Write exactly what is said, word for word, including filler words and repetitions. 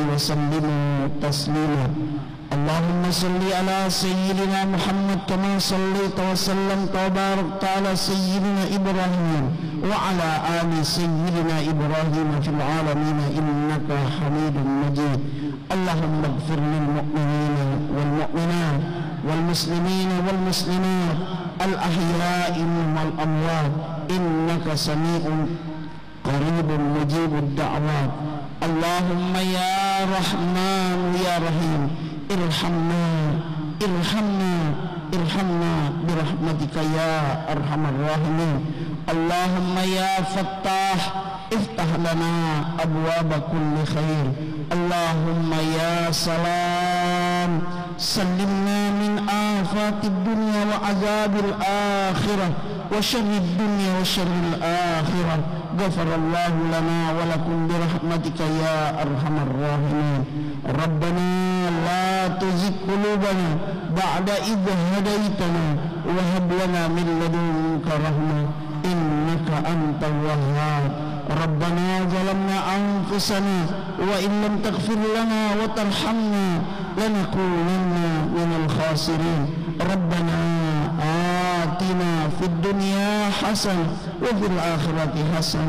وسلموا تسليما. اللهم صل على سيدنا محمد كما صليت وسلمت وباركت على سيدنا إبراهيم وعلى آل سيدنا إبراهيم في العالمين إنك حميد مجيد. اللهم اغفر للمؤمنين والمؤمنات والمسلمين والمسلمات الأحياء والأموات إنك سميع قريب مجيب الدعوات. اللهم يا رحمن يا رحيم ارحمنا ارحمنا ارحمنا برحمتك يا أرحم الراحمين. اللهم يا فتاح افتح لنا أبواب كل خير. اللهم يا سلام سلمنا من آفات الدنيا وعذاب الآخرة وشر الدنيا وشر الآخرة. غفر الله لنا ولكم برحمتك يا أرحم الراحمين. ربنا لا تزغ قلوبنا بعد إذ هديتنا وهب لنا من لدنك رحمة إنك أنت الوهاب. ربنا ظلمنا أنفسنا وإن لم تغفر لنا وترحمنا لنكونن من الخاسرين. ربنا آتنا في الدنيا حسنة وفي الآخرة حسنة